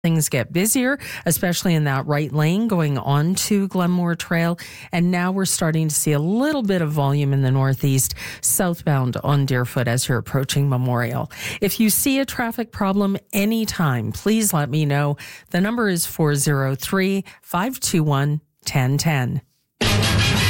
Things get busier, especially in that right lane going on to Glenmore Trail. And now we're starting to see a little bit of volume in the northeast, southbound on Deerfoot as you're approaching Memorial. If you see a traffic problem anytime, please let me know. The number is 403-521-1010.